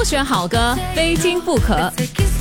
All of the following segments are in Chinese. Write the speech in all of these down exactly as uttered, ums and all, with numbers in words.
选好歌，非听不可。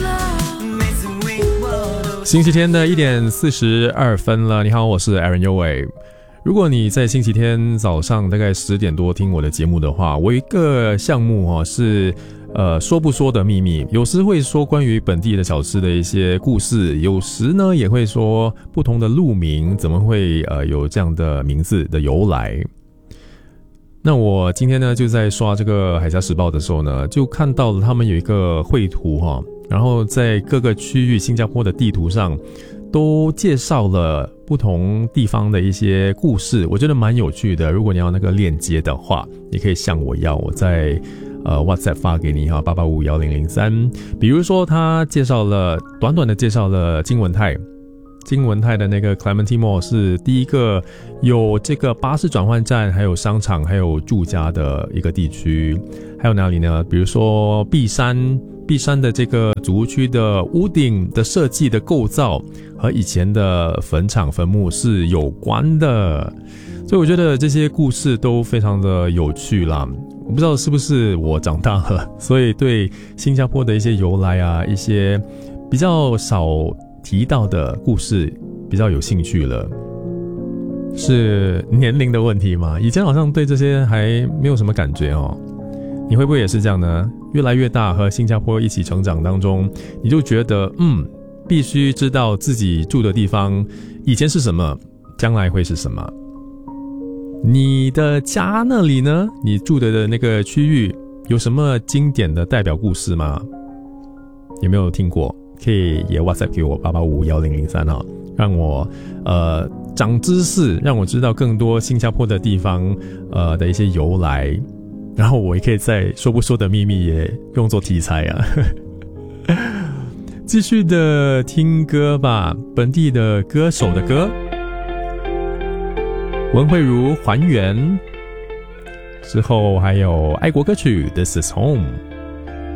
星期天的一点四十二分了，你好，我是 Aaron 优伟。如果你在星期天早上大概十点多听我的节目的话，我有一个项目、哦、是呃说不说的秘密，有时会说关于本地的小吃的一些故事，有时呢也会说不同的路名怎么会呃有这样的名字的由来。那我今天呢就在刷这个海峡时报的时候呢，就看到了他们有一个绘图、哦、然后在各个区域新加坡的地图上都介绍了不同地方的一些故事，我觉得蛮有趣的。如果你要那个链接的话，你可以向我要，我在呃 WhatsApp 发给你哈，八八五一零零三。比如说他介绍了短短的介绍了金文泰，金文泰的那个 Clementi Mall 是第一个有这个巴士转换站，还有商场，还有住家的一个地区。还有哪里呢？比如说碧山。碧山的这个祖屋区的屋顶的设计的构造和以前的坟场坟墓是有关的，所以我觉得这些故事都非常的有趣啦。我不知道是不是我长大了，所以对新加坡的一些由来啊，一些比较少提到的故事比较有兴趣了。是年龄的问题吗？以前好像对这些还没有什么感觉哦。你会不会也是这样呢？越来越大，和新加坡一起成长当中，你就觉得嗯，必须知道自己住的地方以前是什么，将来会是什么。你的家那里呢？你住的那个区域有什么经典的代表故事吗？有没有听过？可以也 WhatsApp 给我八八五一零零三啊，让我呃长知识，让我知道更多新加坡的地方呃的一些由来。然后我也可以在说不说的秘密也用作题材啊。继续的听歌吧，本地的歌手的歌，文慧如还原之后还有爱国歌曲 This is Home。